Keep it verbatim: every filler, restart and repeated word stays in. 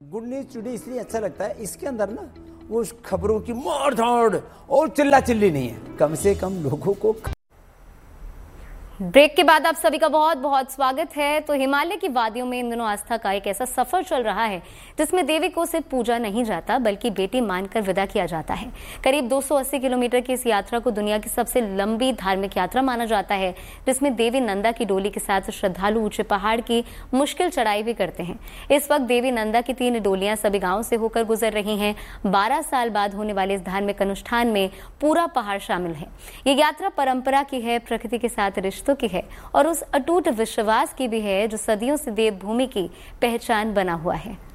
Good news today इसलिए अच्छा लगता है, इसके अंदर ना वो खबरों की मार धाड़ और चिल्ला चिल्ली नहीं है, कम से कम लोगों को। ब्रेक के बाद आप सभी का बहुत बहुत स्वागत है। तो हिमालय की वादियों में इन दिनों आस्था का एक ऐसा सफर चल रहा है जिसमें देवी को सिर्फ पूजा नहीं जाता बल्कि बेटी मानकर विदा किया जाता है। करीब दो सौ अस्सी किलोमीटर की इस यात्रा को दुनिया की सबसे लंबी धार्मिक यात्रा माना जाता है, जिसमें देवी नंदा की डोली के साथ श्रद्धालु ऊंचे पहाड़ की मुश्किल चढ़ाई भी करते हैं। इस वक्त देवी नंदा की तीन डोलियां सभी गाँव से होकर गुजर रही हैं। बारह साल बाद होने वाले इस धार्मिक अनुष्ठान में पूरा पहाड़ शामिल है। ये यात्रा परंपरा की है, प्रकृति के साथ रिश्तों की है और उस अटूट विश्वास की भी है जो सदियों से देवभूमि की पहचान बना हुआ है।